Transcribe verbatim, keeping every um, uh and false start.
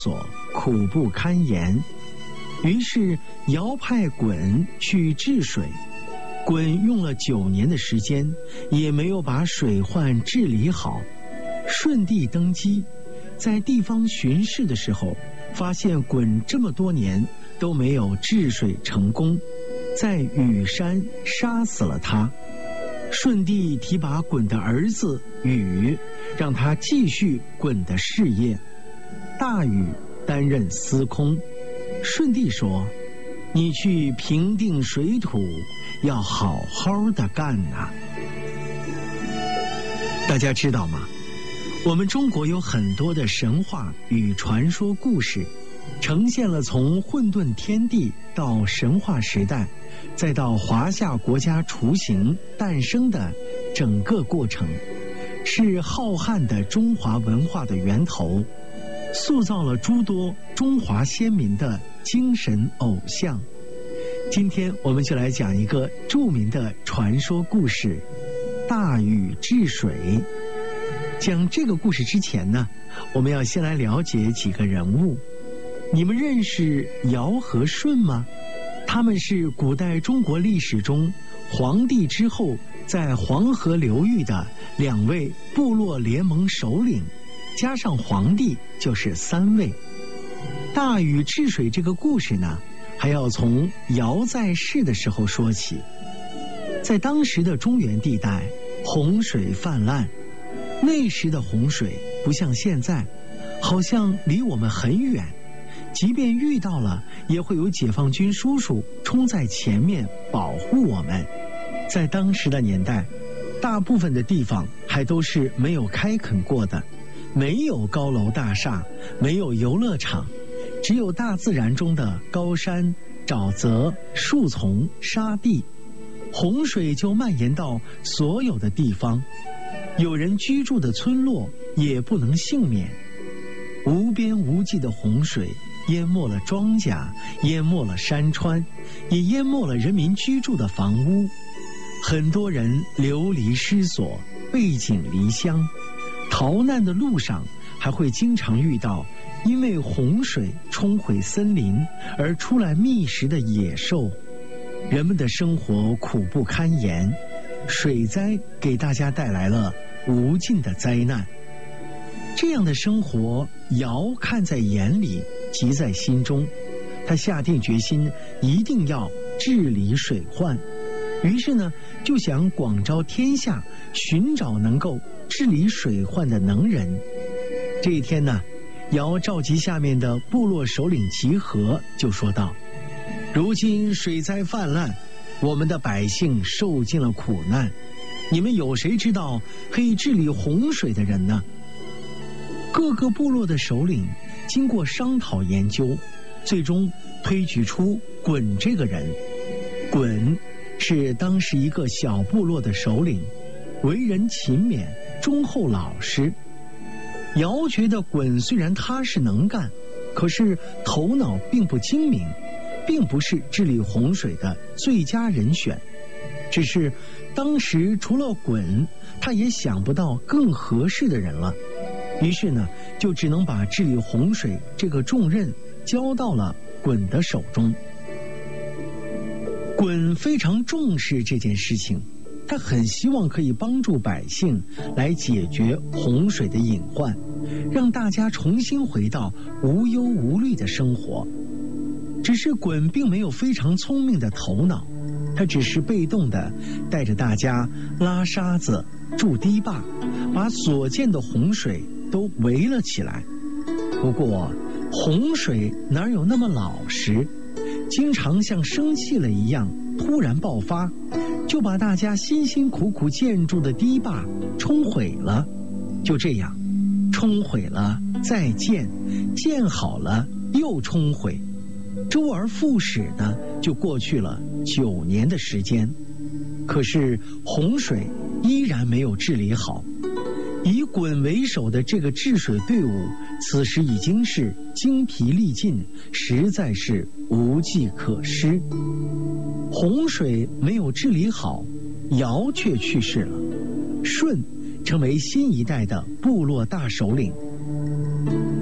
所苦不堪言。于是尧派鲧去治水，鲧用了九年的时间，也没有把水患治理好。舜帝登基，在地方巡视的时候，发现鲧这么多年都没有治水成功，在禹山杀死了他。舜帝提拔鲧的儿子禹，让他继续鲧的事业。大禹担任司空。舜帝说：“你去平定水土，要好好的干呐。”大家知道吗？我们中国有很多的神话与传说故事，呈现了从混沌天地到神话时代，再到华夏国家雏形诞生的整个过程，是浩瀚的中华文化的源头，塑造了诸多中华先民的精神偶像。今天我们就来讲一个著名的传说故事——大禹治水。讲这个故事之前呢，我们要先来了解几个人物。你们认识尧和舜吗？他们是古代中国历史中黄帝之后在黄河流域的两位部落联盟首领，加上皇帝就是三位。大禹治水这个故事呢，还要从尧在世的时候说起。在当时的中原地带，洪水泛滥，那时的洪水不像现在，好像离我们很远，即便遇到了，也会有解放军叔叔冲在前面保护我们。在当时的年代，大部分的地方还都是没有开垦过的，没有高楼大厦，没有游乐场，只有大自然中的高山、沼泽、树丛、沙地。洪水就蔓延到所有的地方，有人居住的村落也不能幸免。无边无际的洪水淹没了庄稼，淹没了山川，也淹没了人民居住的房屋。很多人流离失所，背井离乡，逃难的路上还会经常遇到因为洪水冲毁森林而出来觅食的野兽。人们的生活苦不堪言，水灾给大家带来了无尽的灾难。这样的生活，尧看在眼里，急在心中。他下定决心，一定要治理水患。于是呢，就想广招天下，寻找能够治理水患的能人。这一天呢，尧召集下面的部落首领集合，就说道：“如今水灾泛滥，我们的百姓受尽了苦难，你们有谁知道可以治理洪水的人呢？”各个部落的首领经过商讨研究，最终推举出鲧这个人。鲧是当时一个小部落的首领，为人勤勉，忠厚老实。尧觉得鲧虽然踏实能干，可是头脑并不精明，并不是治理洪水的最佳人选。只是当时除了鲧，他也想不到更合适的人了。于是呢，就只能把治理洪水这个重任交到了鲧的手中。鲧非常重视这件事情，他很希望可以帮助百姓来解决洪水的隐患，让大家重新回到无忧无虑的生活。只是鲧并没有非常聪明的头脑，他只是被动地带着大家拉沙子、筑堤坝，把所见的洪水都围了起来。不过洪水哪有那么老实，经常像生气了一样突然爆发，就把大家辛辛苦苦建筑的堤坝冲毁了。就这样冲毁了再建，建好了又冲毁，周而复始的就过去了九年的时间。可是洪水依然没有治理好。以鲧为首的这个治水队伍，此时已经是精疲力尽，实在是无计可施。洪水没有治理好，尧却去世了，舜成为新一代的部落大首领。